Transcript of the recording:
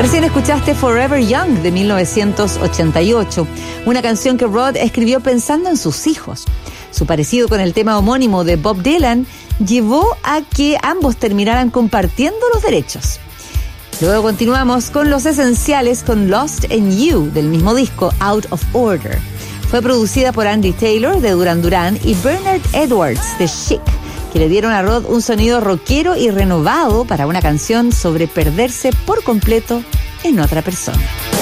Recién escuchaste Forever Young de 1988, una canción que Rod escribió pensando en sus hijos. Su parecido con el tema homónimo de Bob Dylan llevó a que ambos terminaran compartiendo los derechos. Luego continuamos con Los Esenciales con Lost in You del mismo disco Out of Order. Fue producida por Andy Taylor de Duran Duran y Bernard Edwards de Chic, que le dieron a Rod un sonido rockero y renovado para una canción sobre perderse por completo en otra persona.